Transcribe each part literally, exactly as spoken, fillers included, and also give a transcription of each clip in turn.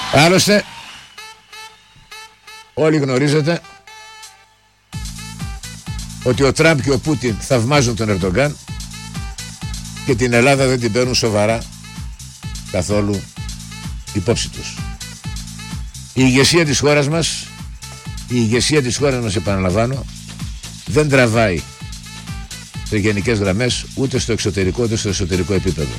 Άλλωστε, όλοι γνωρίζετε ότι ο Τραμπ και ο Πούτιν θαυμάζουν τον Ερντογκάν και την Ελλάδα δεν την παίρνουν σοβαρά καθόλου υπόψη τους. Η ηγεσία της χώρας μας, η ηγεσία της χώρας μας, επαναλαμβάνω, δεν τραβάει σε γενικές γραμμές ούτε στο εξωτερικό ούτε στο εσωτερικό επίπεδο.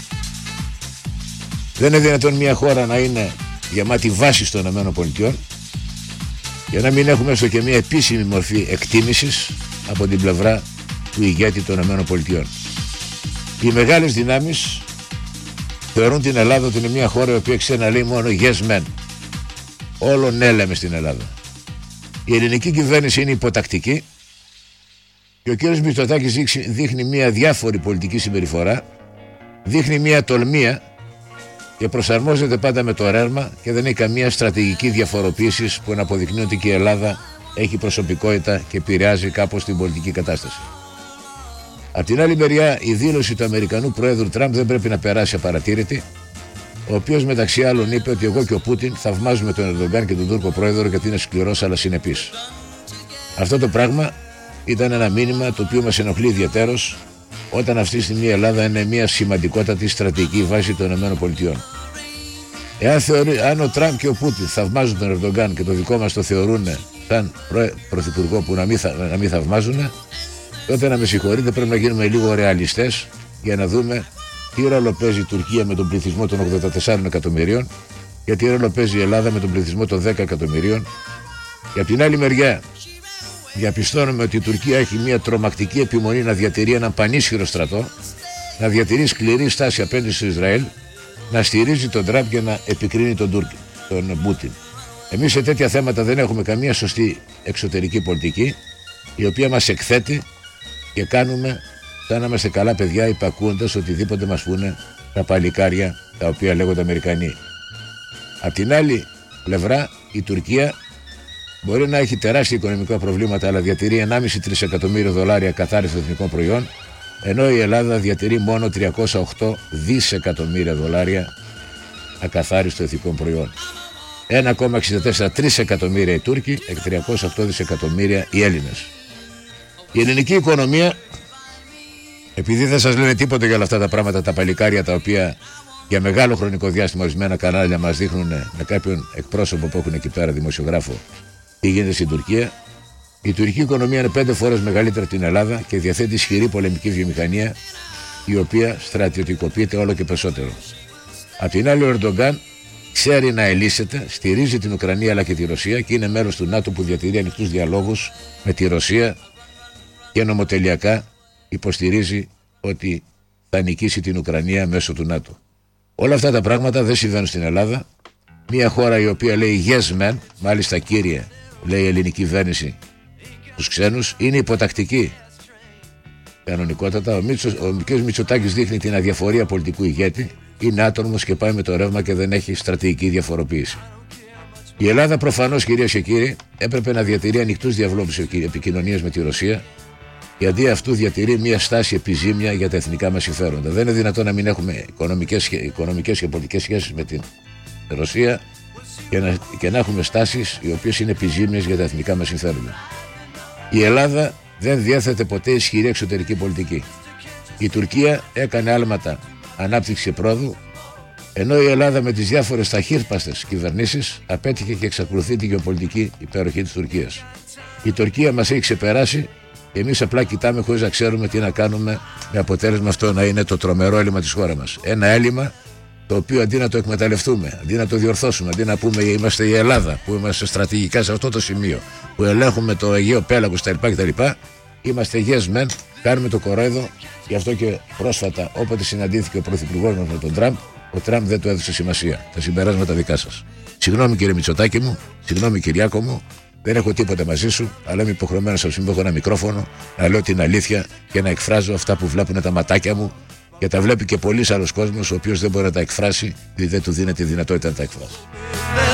Δεν είναι δυνατόν μια χώρα να είναι γεμάτη βάση των ΗΠΑ για να μην έχουμε έστω και μια επίσημη μορφή εκτίμησης από την πλευρά του ηγέτη των ΗΠΑ. Οι μεγάλες δυνάμεις θεωρούν την Ελλάδα ότι είναι μια χώρα η οποία ξέρει να λέει μόνο yes men. Όλο ναι λέμε στην Ελλάδα. Η ελληνική κυβέρνηση είναι υποτακτική και ο κ. Μητσοτάκης δείχνει μια διάφορη πολιτική συμπεριφορά, δείχνει μια τολμία και προσαρμόζεται πάντα με το ρεύμα και δεν έχει καμία στρατηγική διαφοροποίηση που να αποδεικνύει ότι και η Ελλάδα έχει προσωπικότητα και επηρεάζει κάπως την πολιτική κατάσταση. Απ' την άλλη μεριά, η δήλωση του Αμερικανού Προέδρου Τραμπ δεν πρέπει να περάσει απαρατήρητη, ο οποίος μεταξύ άλλων είπε ότι εγώ και ο Πούτιν θαυμάζουμε τον Ερντογκάν και τον Τούρκο Πρόεδρο γιατί είναι σκληρός αλλά συνεπής. Αυτό το πράγμα ήταν ένα μήνυμα το οποίο μας ενοχλεί ιδιαιτέρως όταν αυτή τη στιγμή η Ελλάδα είναι μια σημαντικότατη στρατηγική βάση των ΗΠΑ. Εάν θεωρεί, αν ο Τραμπ και ο Πούτιν θαυμάζουν τον Ερντογκάν και το δικό μας το θεωρούν σαν πρωθυπουργό που να μην, θα, να μην θαυμάζουν, τότε να με συγχωρείτε, πρέπει να γίνουμε λίγο ρεαλιστές για να δούμε τι ρόλο παίζει η Τουρκία με τον πληθυσμό των ογδόντα τεσσάρων εκατομμυρίων και τι ρόλο παίζει η Ελλάδα με τον πληθυσμό των δέκα εκατομμυρίων. Και από την άλλη μεριά διαπιστώνουμε ότι η Τουρκία έχει μια τρομακτική επιμονή να διατηρεί έναν πανίσχυρο στρατό, να διατηρεί σκληρή στάση απέναντι στο Ισραήλ, να στηρίζει τον Τραμπ και να επικρίνει τον, Τουρκ, τον Πούτιν. Εμείς σε τέτοια θέματα δεν έχουμε καμία σωστή εξωτερική πολιτική, η οποία μας εκθέτει και κάνουμε σαν να είμαστε καλά παιδιά υπακούοντας οτιδήποτε μας πούνε τα παλικάρια τα οποία λέγονται Αμερικανοί. Απ' την άλλη πλευρά, η Τουρκία μπορεί να έχει τεράστια οικονομικά προβλήματα, αλλά διατηρεί ενάμιση τρισεκατομμύριο δολάρια καθάριστο εθνικό προϊόν, ενώ η Ελλάδα διατηρεί μόνο τριακόσια οκτώ δισεκατομμύρια δολάρια ακαθάριστο εθνικό προϊόν. ένα κόμμα εξήντα τέσσερα τρισεκατομμύρια οι Τούρκοι και τριακόσια οκτώ δισεκατομμύρια οι Έλληνες. Η ελληνική οικονομία, επειδή δεν σας λένε τίποτα για όλα αυτά τα πράγματα, τα παλικάρια τα οποία για μεγάλο χρονικό διάστημα ορισμένα κανάλια μας δείχνουν με κάποιον εκπρόσωπο που έχουν εκεί πέρα, δημοσιογράφο, τι γίνεται στην Τουρκία. Η τουρκική οικονομία είναι πέντε φορές μεγαλύτερη από την Ελλάδα και διαθέτει ισχυρή πολεμική βιομηχανία, η οποία στρατιωτικοποιείται όλο και περισσότερο. Απ' την άλλη, ο Ερντογκάν ξέρει να ελύσεται, στηρίζει την Ουκρανία αλλά και τη Ρωσία και είναι μέρος του ΝΑΤΟ που διατηρεί ανοιχτούς διαλόγους με τη Ρωσία και νομοτελειακά υποστηρίζει ότι θα νικήσει την Ουκρανία μέσω του ΝΑΤΟ. Όλα αυτά τα πράγματα δεν συμβαίνουν στην Ελλάδα. Μια χώρα η οποία λέει yes man, μάλιστα κύριε, λέει η ελληνική κυβέρνηση στους ξένους, είναι υποτακτική. Κανονικότατα, ο, Μίτσος, ο κ. Μητσοτάκης δείχνει την αδιαφορία πολιτικού ηγέτη, είναι άτομος και πάει με το ρεύμα και δεν έχει στρατηγική διαφοροποίηση. Η Ελλάδα προφανώς, κυρίες και κύριοι, έπρεπε να διατηρεί ανοιχτούς διαβλόπους επικοινωνίας με τη Ρωσία και αντί αυτού διατηρεί μια στάση επιζήμια για τα εθνικά μας συμφέροντα. Δεν είναι δυνατόν να μην έχουμε οικονομικές, οικονομικές και πολιτικές σχέσεις με την Ρωσία και να, και να έχουμε στάσεις οι οποίες είναι επιζήμιες για τα εθνικά μας συμφέροντα. Η Ελλάδα δεν διέθετε ποτέ ισχυρή εξωτερική πολιτική. Η Τουρκία έκανε άλματα ανάπτυξη και πρόοδου, ενώ η Ελλάδα με τις διάφορες ταχύρπαστες κυβερνήσεις απέτυχε και εξακολουθεί την γεωπολιτική υπεροχή της Τουρκίας. Η Τουρκία μας έχει ξεπεράσει και εμείς απλά κοιτάμε χωρίς να ξέρουμε τι να κάνουμε, με αποτέλεσμα αυτό να είναι το τρομερό έλλειμμα της χώρας μας. Ένα έλλειμμα το οποίο αντί να το εκμεταλλευτούμε, αντί να το διορθώσουμε, αντί να πούμε είμαστε η Ελλάδα που είμαστε στρατηγικά σε αυτό το σημείο, που ελέγχουμε το Αιγαίο Πέλαγος κτλ. Είμαστε yes men, κάνουμε το κορόιδο. Γι' αυτό και πρόσφατα, όποτε συναντήθηκε ο πρωθυπουργός μας με τον Τραμπ, ο Τραμπ δεν του έδωσε σημασία. Τα συμπεράσματα δικά σας. Συγγνώμη κύριε Μητσοτάκη μου, συγγνώμη Κυριάκο μου, δεν έχω τίποτα μαζί σου, αλλά είμαι υποχρεωμένος από σήμερα έχω ένα μικρόφωνο να λέω την αλήθεια και να εκφράζω αυτά που βλέπουν τα ματάκια μου και τα βλέπει και πολλοί άλλος κόσμος, ο οποίος δεν μπορεί να τα εκφράσει, γιατί δεν του δίνεται τη δυνατότητα να τα εκφράσει.